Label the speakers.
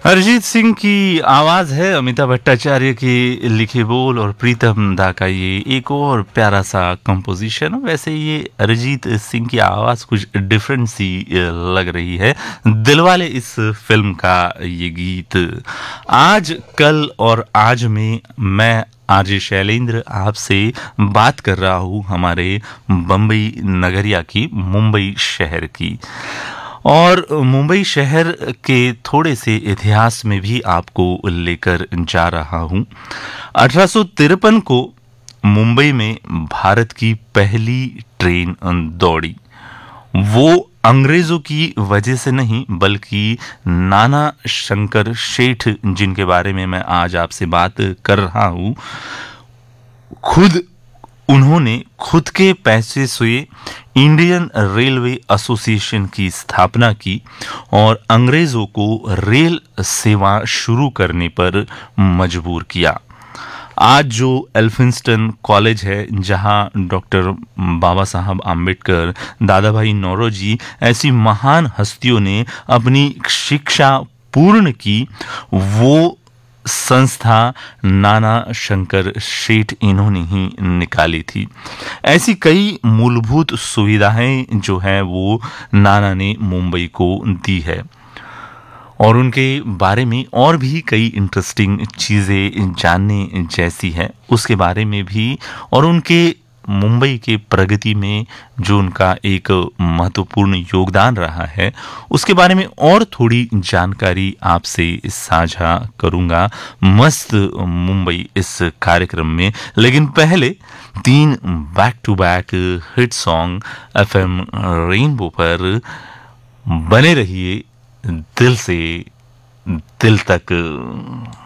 Speaker 1: अरिजीत सिंह की आवाज है, अमिताभ भट्टाचार्य के लिखे बोल और प्रीतम दा का ये एक और प्यारा सा कंपोजिशन। वैसे ये अरिजीत सिंह की आवाज कुछ डिफरेंट सी लग रही है। दिलवाले इस फिल्म का ये गीत। आज कल और आज में मैं आरजे शैलेंद्र आपसे बात कर रहा हूँ हमारे बम्बई नगरिया की, मुंबई शहर की। और मुंबई शहर के थोड़े से इतिहास में भी आपको लेकर जा रहा हूं। 1853 को मुंबई में भारत की पहली ट्रेन दौड़ी। वो अंग्रेजों की वजह से नहीं, बल्कि नाना शंकर शेठ, जिनके बारे में मैं आज आपसे बात कर रहा हूं, उन्होंने खुद के पैसे से इंडियन रेलवे एसोसिएशन की स्थापना की और अंग्रेजों को रेल सेवा शुरू करने पर मजबूर किया। आज जो एल्फिंस्टन कॉलेज है, जहां डॉक्टर बाबा साहब आम्बेडकर, दादा भाई नौरोजी ऐसी महान हस्तियों ने अपनी शिक्षा पूर्ण की, वो संस्था नाना शंकर शेठ इन्होंने ही निकाली थी। ऐसी कई मूलभूत सुविधाएं जो है वो नाना ने मुंबई को दी है। और उनके बारे में और भी कई इंटरेस्टिंग चीज़ें जानने जैसी है, उसके बारे में भी, और उनके मुंबई के प्रगति में जो उनका एक महत्वपूर्ण योगदान रहा है, उसके बारे में और थोड़ी जानकारी आपसे साझा करूंगा मस्त मुंबई इस कार्यक्रम में। लेकिन पहले 3 back to back hit song FM rainbow पर। बने रहिए दिल से दिल तक।